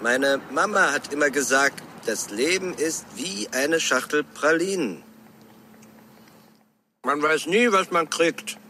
Meine Mama hat immer gesagt, das Leben ist wie eine Schachtel Pralinen. Man weiß nie, was man kriegt.